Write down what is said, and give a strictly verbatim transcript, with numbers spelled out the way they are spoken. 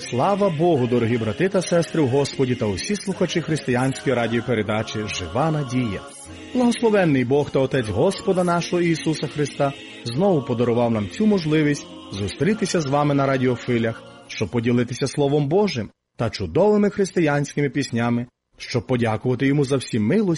Слава Богу, дорогі брати та сестри в Господі та усі слухачі християнської радіопередачі «Жива надія». Благословенний Бог та Отець Господа нашого Ісуса Христа знову подарував нам цю можливість зустрітися з вами на радіохвилях, щоб поділитися Словом Божим та чудовими християнськими піснями, щоб подякувати Йому за всі милості